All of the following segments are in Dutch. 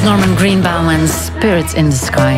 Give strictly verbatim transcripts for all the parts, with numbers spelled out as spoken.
Norman Greenbaum en Spirits in the Sky.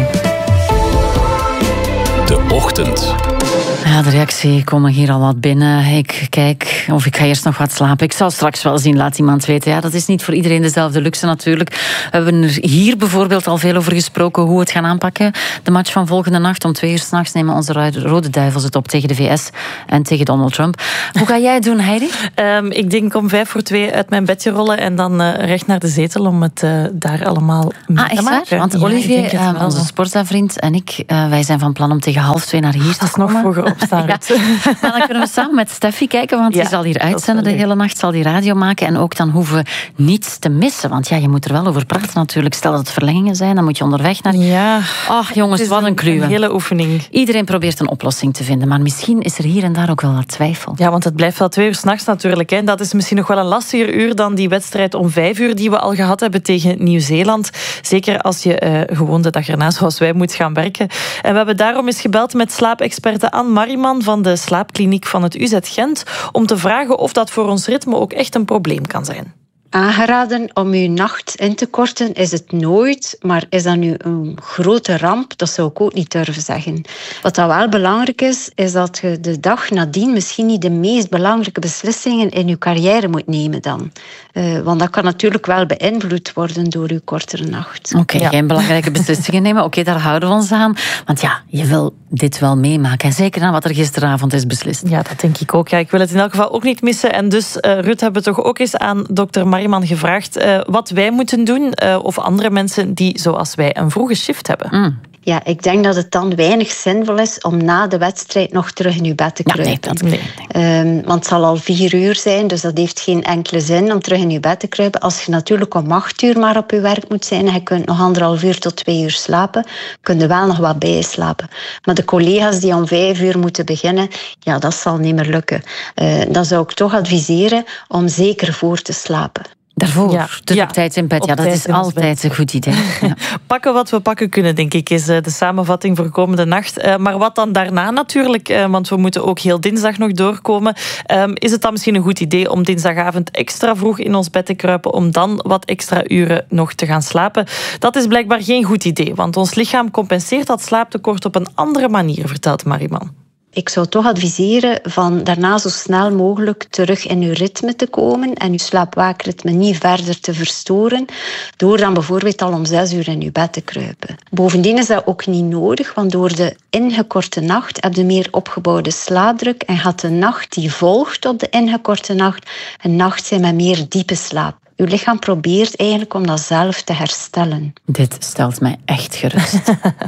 De ochtend. Ja, de reactie komen hier al wat binnen. Ik kijk of ik ga eerst nog wat slapen. Ik zal straks wel zien, laat iemand weten. Ja, dat is niet voor iedereen dezelfde luxe natuurlijk. We hebben er hier bijvoorbeeld al veel over gesproken hoe we het gaan aanpakken. De match van volgende nacht om twee uur 's nachts nemen onze Rode Duivels het op tegen de V S en tegen Donald Trump. Hoe ga jij het doen, Heidi? Um, ik denk om vijf voor twee uit mijn bedje rollen en dan uh, recht naar de zetel om het uh, daar allemaal mee ah, te echt maken. Waar? Want ja, Olivier, uh, onze sportavriend en ik, uh, wij zijn van plan om tegen half twee naar hier te komen. nog vroeger opstaan. Ja. Maar dan kunnen we samen met Steffi kijken, want ja, die zal hier uitzenden de hele nacht, zal die radio maken en ook dan hoeven we niets te missen. Want ja, je moet er wel over praten natuurlijk. Stel dat het verlengingen zijn, dan moet je onderweg naar... Ja. Ach jongens, wat een kluwe. Een hele oefening. Iedereen probeert een oplossing te vinden, maar misschien is er hier en daar ook wel wat twijfel. Ja, want het blijft wel twee uur 's nachts natuurlijk. Hè. Dat is misschien nog wel een lastiger uur dan die wedstrijd om vijf uur die we al gehad hebben tegen Nieuw-Zeeland. Zeker als je uh, gewoon de dag erna, zoals wij, moet gaan werken. En we hebben daarom eens gebeld met slaapexperte Anne Mariman van de slaapkliniek van het U Z Gent om te vragen of dat voor ons ritme ook echt een probleem kan zijn. Aangeraden om uw nacht in te korten is het nooit, maar is dat nu een grote ramp? Dat zou ik ook niet durven zeggen. Wat dat wel belangrijk is, is dat je de dag nadien misschien niet de meest belangrijke beslissingen in je carrière moet nemen dan. Uh, want dat kan natuurlijk wel beïnvloed worden door uw kortere nacht. Oké, okay, ja. Geen belangrijke beslissingen nemen. Oké, okay, daar houden we ons aan. Want ja, je wil dit wel meemaken. En zeker na wat er gisteravond is beslist. Ja, dat denk ik ook. Ja, ik wil het in elk geval ook niet missen. En dus, uh, Ruud, hebben we toch ook eens aan dokter Mariman gevraagd uh, wat wij moeten doen, uh, of andere mensen die, zoals wij, een vroege shift hebben. Mm. Ja, ik denk dat het dan weinig zinvol is om na de wedstrijd nog terug in uw bed te kruipen. Ja, nee, dat, nee. Um, want het zal al vier uur zijn, dus dat heeft geen enkele zin om terug in uw bed te kruipen. Als je natuurlijk om acht uur maar op je werk moet zijn en je kunt nog anderhalf uur tot twee uur slapen, kun je wel nog wat bijslapen. Maar de collega's die om vijf uur moeten beginnen, ja, dat zal niet meer lukken. Uh, dan zou ik toch adviseren om zeker voor te slapen. Daarvoor, ja. dus ja. op tijd in bed. Ja, dat is altijd een goed idee. Ja. Pakken wat we pakken kunnen, denk ik, is de samenvatting voor komende nacht. Maar wat dan daarna natuurlijk, want we moeten ook heel dinsdag nog doorkomen. Is het dan misschien een goed idee om dinsdagavond extra vroeg in ons bed te kruipen, om dan wat extra uren nog te gaan slapen? Dat is blijkbaar geen goed idee, want ons lichaam compenseert dat slaaptekort op een andere manier, vertelt Mariman. Ik zou toch adviseren van daarna zo snel mogelijk terug in uw ritme te komen en uw slaap-waakritme niet verder te verstoren, door dan bijvoorbeeld al om zes uur in uw bed te kruipen. Bovendien is dat ook niet nodig, want door de ingekorte nacht heb je meer opgebouwde slaapdruk en gaat de nacht die volgt op de ingekorte nacht een nacht zijn met meer diepe slaap. Uw lichaam probeert eigenlijk om dat zelf te herstellen. Dit stelt mij echt gerust.